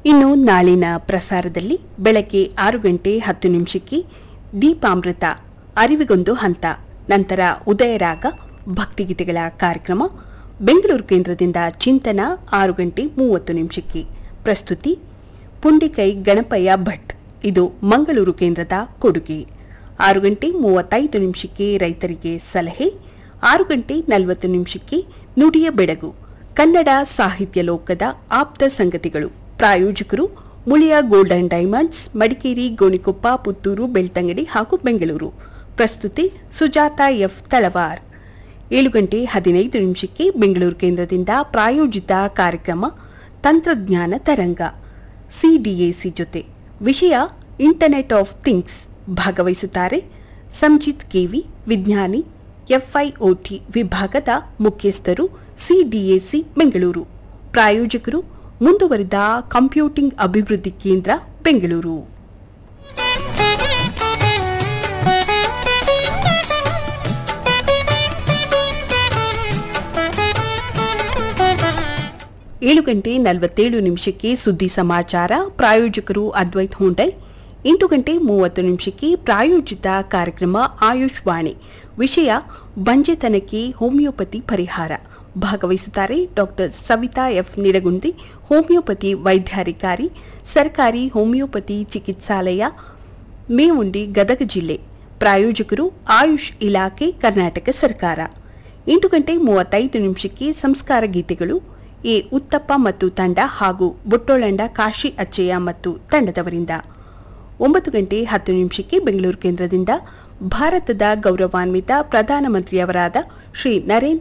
ಇನ್ನು ನಾಳಿನ ಪ್ರಸಾರದಲ್ಲಿ ಬೆಳಗ್ಗೆ 6:10 ದೀಪಾಮೃತ ಅರಿವಿಗೊಂದು ಹಂತ, ನಂತರ ಉದಯರಾಗ ಭಕ್ತಿಗೀತೆಗಳ ಕಾರ್ಯಕ್ರಮ. ಬೆಂಗಳೂರು ಕೇಂದ್ರದಿಂದ ಚಿಂತನ 6:30 ಪ್ರಸ್ತುತಿ ಪುಂಡಿಕೈ ಗಣಪಯ್ಯ ಭಟ್. ಇದು ಮಂಗಳೂರು ಕೇಂದ್ರದ ಕೊಡುಗೆ. 6:35 ರೈತರಿಗೆ ಸಲಹೆ. 6:40 ನುಡಿಯ ಬೆಡಗು ಕನ್ನಡ ಸಾಹಿತ್ಯ ಲೋಕದ ಆಪ್ತ ಸಂಗತಿಗಳು. ಪ್ರಾಯೋಜಕರು ಮುಳಿಯ ಗೋಲ್ಡನ್ ಡೈಮಂಡ್ಸ್, ಮಡಿಕೇರಿ, ಗೋಣಿಕೊಪ್ಪ, ಪುತ್ತೂರು, ಬೆಳ್ತಂಗಡಿ ಹಾಗೂ ಬೆಂಗಳೂರು. ಪ್ರಸ್ತುತಿ ಸುಜಾತ ಎಫ್ ತಳವಾರ್. 7:15 ಬೆಂಗಳೂರು ಕೇಂದ್ರದಿಂದ ಪ್ರಾಯೋಜಿತ ಕಾರ್ಯಕ್ರಮ ತಂತ್ರಜ್ಞಾನ ತರಂಗ ಸಿಡಿಎಸಿ ಜೊತೆ. ವಿಷಯ ಇಂಟರ್ನೆಟ್ ಆಫ್ ಥಿಂಗ್ಸ್. ಭಾಗವಹಿಸುತ್ತಾರೆ ಸಂಜಿತ್ ಕೆವಿ, ವಿಜ್ಞಾನಿ, ಎಫ್ಐಒಟಿ ವಿಭಾಗದ ಮುಖ್ಯಸ್ಥರು, ಸಿಡಿಎಸಿ ಬೆಂಗಳೂರು. ಪ್ರಾಯೋಜಕರು ಮುಂದುವರಿದ ಕಂಪ್ಯೂಟಿಂಗ್ ಅಭಿವೃದ್ಧಿ ಕೇಂದ್ರ, ಬೆಂಗಳೂರು. ಏಳು ಗಂಟೆ 47 ಸುದ್ದಿ ಸಮಾಚಾರ. ಪ್ರಾಯೋಜಕರು ಅದ್ವೈತ್ ಹುಂಡೈ. 8:30 ಪ್ರಾಯೋಜಿತ ಕಾರ್ಯಕ್ರಮ ಆಯುಷ್ವಾಣಿ. ವಿಷಯ ಬಂಜೆತನಕ್ಕೆ ಹೋಮಿಯೋಪತಿ ಪರಿಹಾರ. ಭಾಗವಹಿಸುತ್ತಾರೆ doctor Savita F Nidagundi, homeopathy ವೈದ್ಯಾಧಿಕಾರಿ, ಸರ್ಕಾರಿ ಹೋಮಿಯೋಪತಿ ಚಿಕಿತ್ಸಾಲಯ, ಮೇವುಂಡಿ, ಗದಗ ಜಿಲ್ಲೆ. ಪ್ರಾಯೋಜಕರು ಆಯುಷ್ ಇಲಾಖೆ, ಕರ್ನಾಟಕ ಸರ್ಕಾರ. 8:35 ಸಂಸ್ಕಾರ ಗೀತೆಗಳು. ಎ ಉತ್ತಪ್ಪ ಮತ್ತು ತಂಡ ಹಾಗೂ ಬುಟ್ಟೊಳಂಡ ಕಾಶಿ ಅಚ್ಚಯ್ಯ ಮತ್ತು ತಂಡದವರಿಂದ. 9:10 ಬೆಂಗಳೂರು ಕೇಂದ್ರದಿಂದ ಭಾರತದ ಗೌರವಾನ್ವಿತ ಪ್ರಧಾನಮಂತ್ರಿಯವರಾದ ಶ್ರೀ ನರೇಂದ್ರ